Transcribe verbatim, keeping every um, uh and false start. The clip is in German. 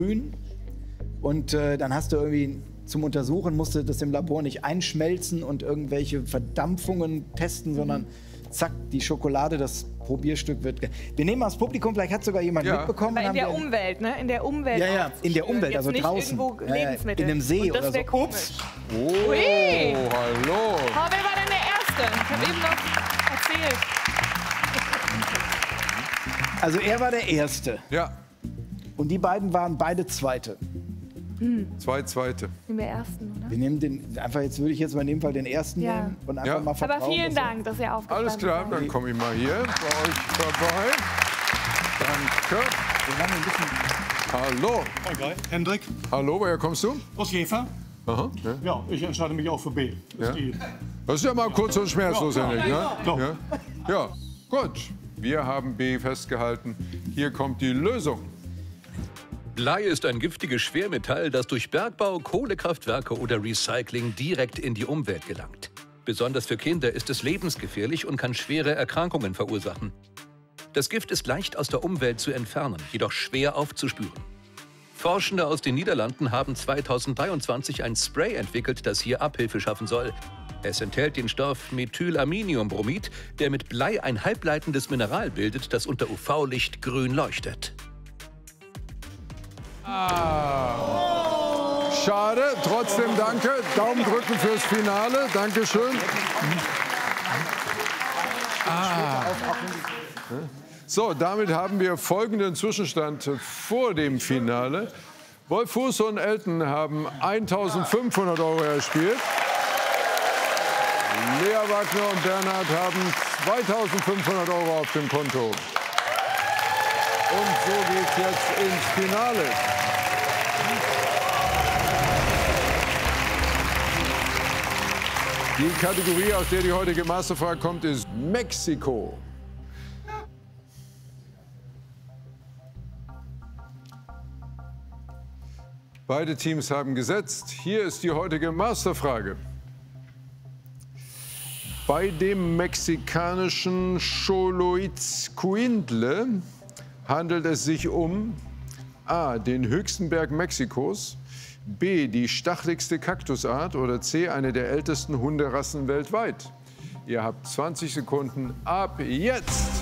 grün. Und äh, dann hast du irgendwie zum Untersuchen, musste das im Labor nicht einschmelzen und irgendwelche Verdampfungen testen, mhm. sondern zack, die Schokolade, das Probierstück wird... Wir nehmen aus Publikum, vielleicht hat sogar jemand ja. mitbekommen. Aber in der Umwelt, ne? In der Umwelt. Ja, ja, in der Umwelt, also nicht draußen. Irgendwo ja, ja, Lebensmittel. in einem See und das oder so. Komisch. Ups. Oh, Ui. hallo. Oh, wer war denn der Erste? Ich habe eben noch erzählt. Also er war der Erste. Ja. Und die beiden waren beide Zweite. Hm. Zwei Zweite. Nehmen wir Ersten, oder? Wir nehmen den, einfach jetzt würde ich jetzt mal in dem Fall den Ersten ja. nehmen und einfach ja. mal vertrauen. Aber vielen Dank, dass ihr aufgepasst habt. Alles klar, dann komme ich mal hier bei euch vorbei. Danke. Wir haben ein bisschen Hallo. Okay. Hendrik. Hallo, woher kommst du? Aus Jever. Aha. Ja. Ja, ich entscheide mich auch für B. Das, Ja. ist, die Das ist ja mal kurz und schmerzlos, Ja, Henrik. ja, Ja, ja. ja. Ja, gut. Wir haben B festgehalten. Hier kommt die Lösung. Blei ist ein giftiges Schwermetall, das durch Bergbau, Kohlekraftwerke oder Recycling direkt in die Umwelt gelangt. Besonders für Kinder ist es lebensgefährlich und kann schwere Erkrankungen verursachen. Das Gift ist leicht aus der Umwelt zu entfernen, jedoch schwer aufzuspüren. Forschende aus den Niederlanden haben zweitausenddreiundzwanzig ein Spray entwickelt, das hier Abhilfe schaffen soll. Es enthält den Stoff Methylaminiumbromid, der mit Blei ein halbleitendes Mineral bildet, das unter U V-Licht grün leuchtet. Ah. Schade, trotzdem danke. Daumen drücken fürs Finale. Dankeschön. Ah. So, damit haben wir folgenden Zwischenstand vor dem Finale. Wolf Fuß und Elton haben eintausendfünfhundert Euro erspielt. Lea Wagner und Bernhard haben zweitausendfünfhundert Euro auf dem Konto. Und so geht's jetzt ins Finale. Die Kategorie, aus der die heutige Masterfrage kommt, ist Mexiko. Beide Teams haben gesetzt. Hier ist die heutige Masterfrage. Bei dem mexikanischen Xoloitzcuintle handelt es sich um A. den höchsten Berg Mexikos, B. die stacheligste Kaktusart oder C. eine der ältesten Hunderassen weltweit. Ihr habt zwanzig Sekunden ab jetzt.